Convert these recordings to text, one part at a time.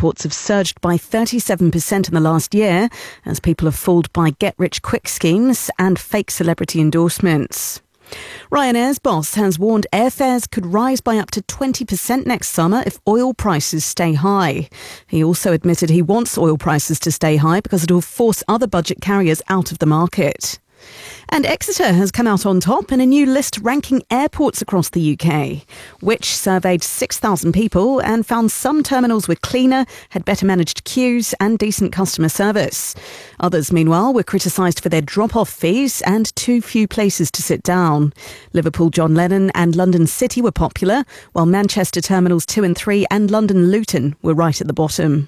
airports have surged by 37% in the last year as people are fooled by get-rich-quick schemes and fake celebrity endorsements. Ryanair's boss has warned airfares could rise by up to 20% next summer if oil prices stay high. He also admitted he wants oil prices to stay high because it will force other budget carriers out of the market. And Exeter has come out on top in a new list ranking airports across the UK, which surveyed 6,000 people and found some terminals were cleaner, had better managed queues and decent customer service. Others, meanwhile, were criticised for their drop-off fees and too few places to sit down. Liverpool John Lennon and London City were popular, while Manchester Terminals 2 and 3 and London Luton were right at the bottom.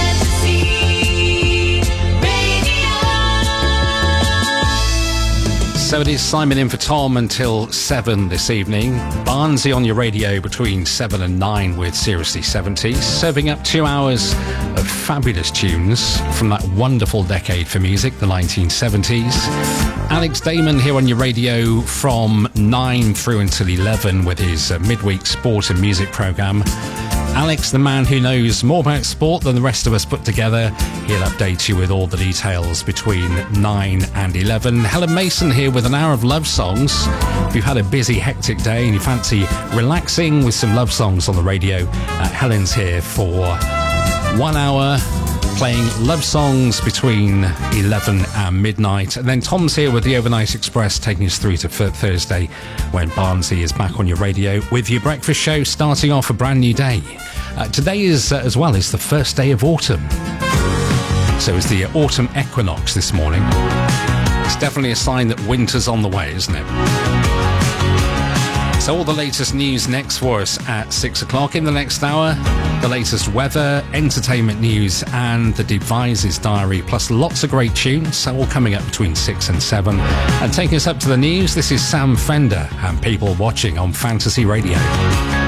So it is Simon in for Tom until 7 this evening. Barnsley on your radio between 7 and 9 with Seriously 70s, serving up 2 hours of fabulous tunes from that wonderful decade for music, the 1970s. Alex Damon here on your radio from 9 through until 11 with his midweek sport and music programme. Alex, the man who knows more about sport than the rest of us put together. He'll update you with all the details between 9 and 11. Helen Mason here with an hour of love songs. If you've had a busy, hectic day and you fancy relaxing with some love songs on the radio, Helen's here for 1 hour playing love songs between 11 and midnight. And then Tom's here with the Overnight Express, taking us through to Thursday when Barnsley is back on your radio with your breakfast show starting off a brand new day. Today is, as well, is the first day of autumn. So it's the autumn equinox this morning. It's definitely a sign that winter's on the way, isn't it? So all the latest news next for us at 6 o'clock. In the next hour, the latest weather, entertainment news and the Devises Diary, plus lots of great tunes. So all coming up between 6 and 7. And taking us up to the news, this is Sam Fender and People Watching on Fantasy Radio.